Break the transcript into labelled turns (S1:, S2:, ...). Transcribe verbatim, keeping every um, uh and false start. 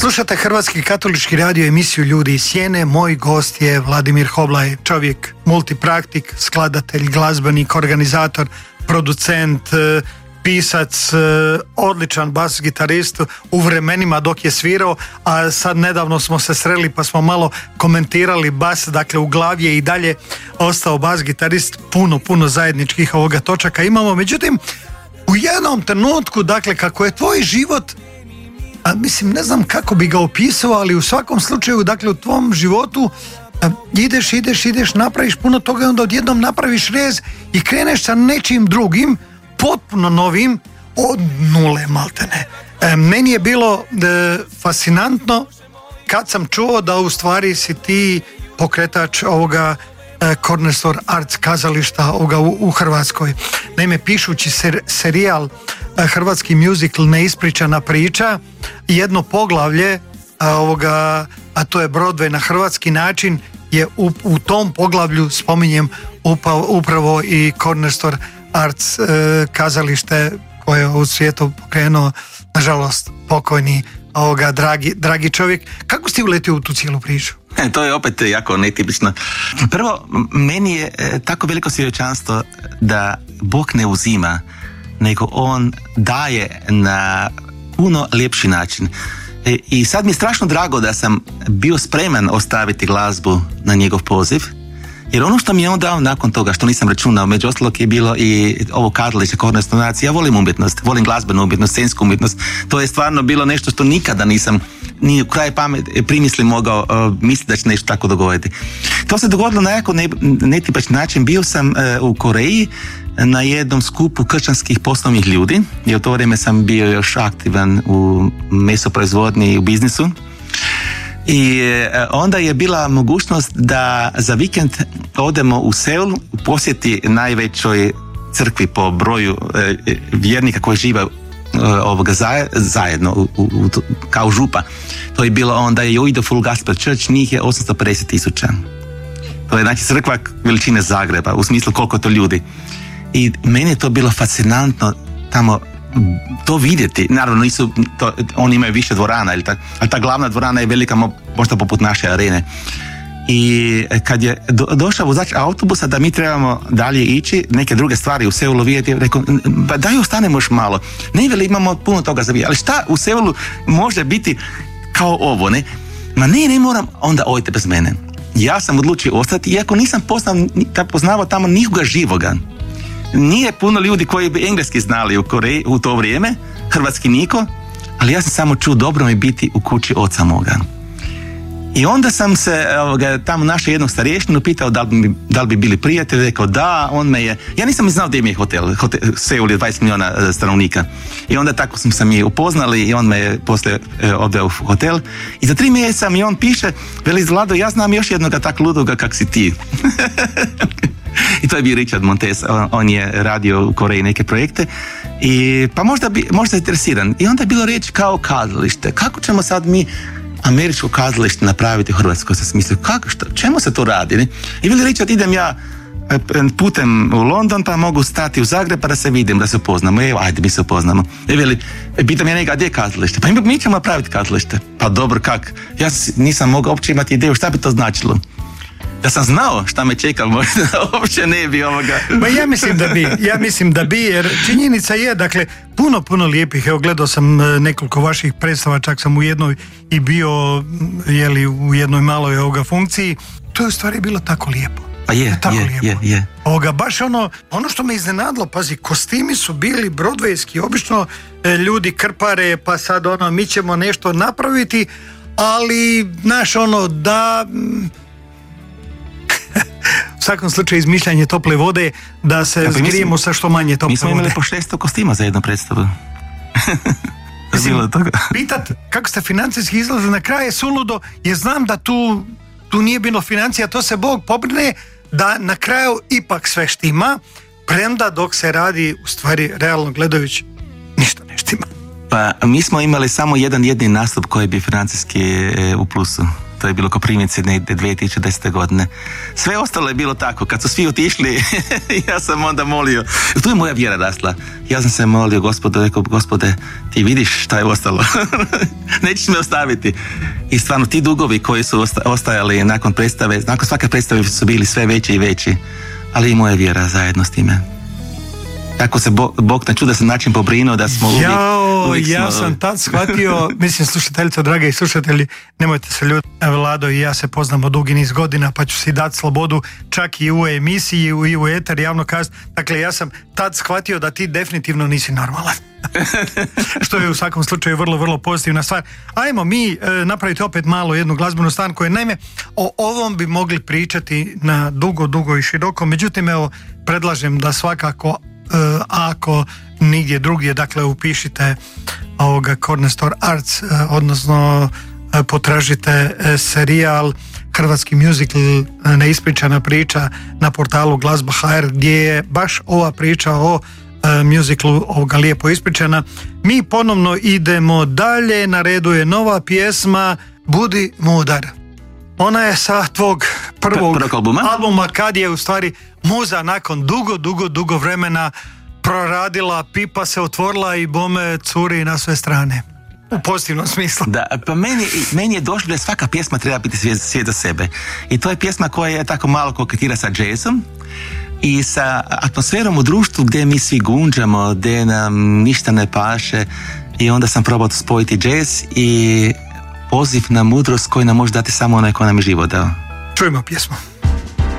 S1: Slušate Hrvatski katolički radio, emisiju Ljudi iz sjene. Moj gost je Vladimir Hoblaj, čovjek, multipraktik, skladatelj, glazbenik, organizator, producent, pisac, odličan bas gitarist u vremenima dok je svirao, a sad nedavno smo se sreli pa smo malo komentirali bas, dakle u glavi je i dalje ostao bas gitarist, puno, puno zajedničkih ovoga točaka imamo. Međutim, u jednom trenutku, dakle, kako je tvoj život, a mislim, ne znam kako bi ga opisao, ali u svakom slučaju, dakle, u tvom životu a, ideš, ideš, ideš, napraviš puno toga i onda odjednom napraviš rez i kreneš sa nečim drugim, potpuno novim, od nule maltene. E, meni je bilo e, fascinantno kad sam čuo da u stvari si ti pokretač ovoga e, Cornerstone Arts kazališta ovoga u, u Hrvatskoj. Naime, pišući ser, serijal e, hrvatski musical Neispričana priča, jedno poglavlje a, ovoga, a to je Broadway na hrvatski način, je u, u tom poglavlju spominjem upa, upravo i Cornerstone Arts e, kazalište koje je u svijetu pokrenuo, nažalost, pokojni ovoga dragi, dragi čovjek. Kako si uletio u tu cijelu priču?
S2: E, to je opet jako netipično. Prvo, meni je e, tako veliko svjedočanstvo da Bog ne uzima, nego On daje na puno ljepši način. E, I sad mi je strašno drago da sam bio spreman ostaviti glazbu na njegov poziv. Jer ono što mi je on dao nakon toga, što nisam računao, među ostalog je bilo i ovo kazalište Cornerstone Arts. Ja volim umjetnost, volim glazbenu umjetnost, scensku umjetnost. To je stvarno bilo nešto što nikada nisam ni u kraj pamet primisli mogao uh, misliti da će nešto tako dogoditi. To se dogodilo na jako ne, netipičan način. Bio sam uh, u Koreji na jednom skupu kršćanskih poslovnih ljudi. I u to vrijeme sam bio još aktivan u mesoproizvodnji i u biznisu. I onda je bila mogućnost da za vikend odemo u Seul posjeti najvećoj crkvi po broju e, vjernika koji žive e, ovoga zajedno u, u, u, kao župa. To je bilo onda je Joido Full Gospel Church, njih je osamsto pedeset tisuća. To je znači crkva veličine Zagreba, u smislu koliko to ljudi. I meni je to bilo fascinantno tamo to vidjeti. Naravno nisu, to, oni imaju više dvorana, ali ta, ali ta glavna dvorana je velika, možda poput naše arene. I kad je do, došao vozač autobusa da mi trebamo dalje ići, neke druge stvari u Seulu vidjeti, rekao, pa daj ostanemo još malo. Ne, veli, imamo puno toga za vidjeti, ali šta u Seulu može biti kao ovo, ne? Ma ne, ne moram, onda odite bez mene. Ja sam odlučio ostati, iako nisam poznao, poznavao tamo nikoga živoga. Nije puno ljudi koji bi engleski znali u Koreji u to vrijeme, hrvatski niko, ali ja sam samo čuo dobro mi biti u kući oca moga. I onda sam se ovoga, tamo našao jednog starješnjenu, pitao da li, bi, da li bi bili prijatelji, rekao da, on me je, ja nisam znao gdje mi je hotel, hotel Seul je dvadeset milijuna stanovnika. I onda tako smo se mi upoznali i on me je poslije e, odveo u hotel. I za tri mjeseca mi on piše, veli, Vlado, ja znam još jednoga tak ludoga kak si ti. I to je bio Richard Montes, on, on je radio u Koreji neke projekte i pa možda bi, možda je interesiran. I onda je bilo riječ kao kazalište. Kako ćemo sad mi američko kazalište napraviti u Hrvatskoj? Sam mislio, kako, što, čemu se to radi? Ne? I bili Richard, idem ja putem u London pa mogu stati u Zagreb pa da se vidim, da se upoznamo. Evo, ajde mi se upoznamo. I veli, pitam ja njega, gdje je kazalište? Pa mi ćemo napraviti kazalište. Pa dobro, kak? Ja nisam mogao uopće imati ideju šta bi to značilo. Da sam znao šta me čeka, možda uopće ne bi ovoga.
S1: Ma ja mislim da bi, ja mislim da bi, jer činjenica je, dakle, puno, puno lijepih, evo gledao sam nekoliko vaših predstava, čak sam u jednoj i bio, jeli, u jednoj maloj ovoga funkciji, to je u stvari bilo tako lijepo.
S2: Pa je,
S1: tako
S2: je,
S1: lijepo.
S2: je, je.
S1: Ovoga, baš ono, ono što me iznenadilo, pazi, kostimi su bili broadwayski, obično e, ljudi krpare, pa sad ono, mi ćemo nešto napraviti, ali, znaš, ono, da... u svakom slučaju izmišljanje tople vode, da se ja, zgrijemo sa što manje tople vode.
S2: Mi smo imali po šesto kostima za jednu predstavu.
S1: Mislim, pitat kako ste financijski izlazili na kraj je suludo, jer znam da tu, tu nije bilo financija, to se Bog pobrine da na kraju ipak sve štima, premda dok se radi, u stvari, realno gledajući, ništa ne štima.
S2: Pa mi smo imali samo jedan jedni nastup koji bi financijski e, u plusu. to je bilo Koprivnice dvije tisuće desete godine. Sve ostalo je bilo tako, kad su svi otišli, ja sam onda molio, tu je moja vjera rasla, ja sam se molio Gospodu, rekao, Gospode, ti vidiš šta je ostalo, nećeš me ostaviti. I stvarno ti dugovi koji su ostajali nakon predstave, nakon svake predstave su bili sve veći i veći, ali i moja vjera zajedno s time. Tako se Bog, Bog na čudan način pobrinuo da smo uvijek...
S1: Jao,
S2: uvijek
S1: ja
S2: smo...
S1: sam tad shvatio, mislim, slušateljice, drage i slušatelji, nemojte se ljutiti, Vlado i ja se poznamo dugi niz godina, pa ću si dati slobodu čak i u emisiji i u eter javno kazati. Dakle, ja sam tad shvatio da ti definitivno nisi normalan. Što je u svakom slučaju vrlo, vrlo pozitivna stvar. Ajmo mi e, napraviti opet malo jednu glazbenu stanku, jer naime o ovom bi mogli pričati na dugo, dugo i široko, međutim, evo, predlažem da svakako Uh, ako nigdje drugdje, dakle upišite ovoga Cornerstone Arts, uh, odnosno uh, potražite uh, serijal Hrvatski musical uh, Neispričana priča na portalu glazba ha er, gdje je baš ova priča o uh, musiclu ovoga lijepo ispričana. Mi ponovno idemo dalje, na redu je nova pjesma Budi mudar. Ona je sa tvog prvog
S2: Prvog albuma?
S1: albuma, kad je u stvari muza nakon dugo, dugo, dugo vremena proradila, pipa se otvorila i bome curi na sve strane. U pozitivnom smislu.
S2: Da, pa meni, meni je došlo da svaka pjesma treba biti svijet, svijet za sebe. I to je pjesma koja je tako malo koketira sa jazzom i sa atmosferom u društvu gdje mi svi gunđamo, gdje nam ništa ne paše, i onda sam probao spojiti jazz i poziv na mudrost koji nam može dati samo onaj ko nam je život dao.
S1: Čujmo pjesmu.